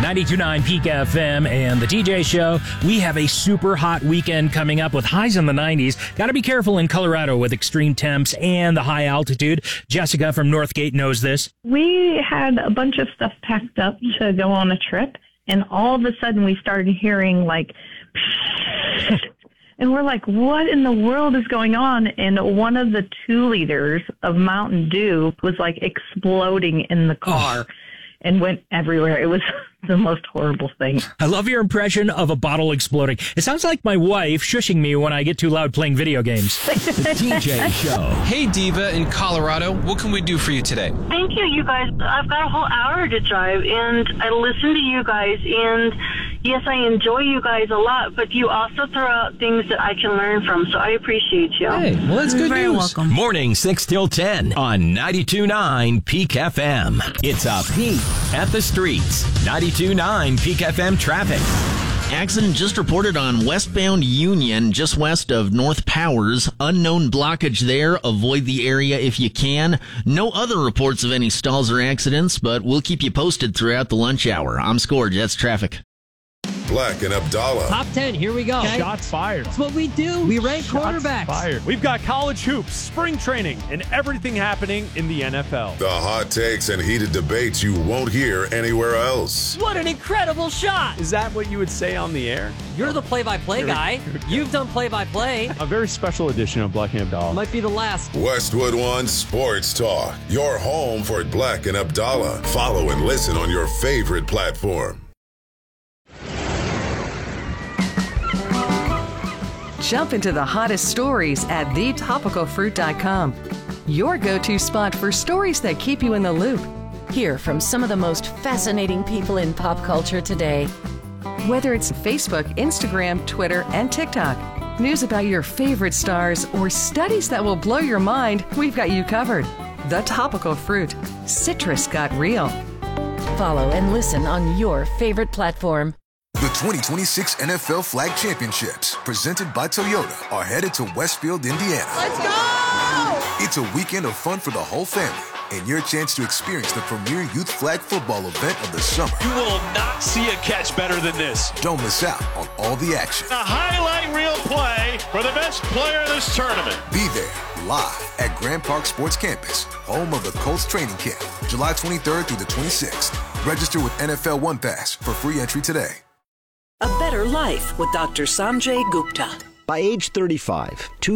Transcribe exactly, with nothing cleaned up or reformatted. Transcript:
ninety-two point nine Peak F M and the T J Show. We have a super hot weekend coming up with highs in the nineties. Got to be careful in Colorado with extreme temps and the high altitude. Jessica from Northgate knows this. We had a bunch of stuff packed up to go on a trip, and all of a sudden we started hearing like, and we're like, what in the world is going on? And one of the two liters of Mountain Dew was like exploding in the car. Oh. And went everywhere. It was the most horrible thing. I love your impression of a bottle exploding. It sounds like my wife shushing me when I get too loud playing video games. The T J Show. Hey, Diva in Colorado. What can we do for you today? Thank you, you guys. I've got a whole hour to drive, and I listen to you guys, and yes, I enjoy you guys a lot, but you also throw out things that I can learn from, so I appreciate you. Hey, well, that's good Very news. welcome. Morning six till ten on ninety-two point nine Peak F M. It's a peek at the streets. ninety-two point nine Peak F M traffic. Accident just reported on westbound Union, just west of North Powers. Unknown blockage there. Avoid the area if you can. No other reports of any stalls or accidents, but we'll keep you posted throughout the lunch hour. I'm Scourge. That's traffic. Black and Abdallah. Top ten, here we go. Okay. Shots fired. That's what we do. We rank Shots quarterbacks. Fired. We've got college hoops, spring training, and everything happening in the N F L. The hot takes and heated debates you won't hear anywhere else. What an incredible shot. Is that what you would say on the air? You're the play-by-play guy. You've done play-by-play. A very special edition of Black and Abdallah. Might be the last. Westwood One Sports Talk. Your home for Black and Abdallah. Follow and listen on your favorite platform. Jump into the hottest stories at the topical fruit dot com. Your go-to spot for stories that keep you in the loop. Hear from some of the most fascinating people in pop culture today. Whether it's Facebook, Instagram, Twitter, and TikTok, news about your favorite stars, or studies that will blow your mind, we've got you covered. The Topical Fruit. Citrus got real. Follow and listen on your favorite platform. The twenty twenty-six N F L Flag Championships, presented by Toyota, are headed to Westfield, Indiana. Let's go! It's a weekend of fun for the whole family, and your chance to experience the premier youth flag football event of the summer. You will not see a catch better than this. Don't miss out on all the action. A highlight reel play for the best player in this tournament. Be there, live at Grand Park Sports Campus, home of the Colts training camp, July twenty-third through the twenty-sixth. Register with N F L One Pass for free entry today. A better life with Doctor Sanjay Gupta. By age thirty-five, two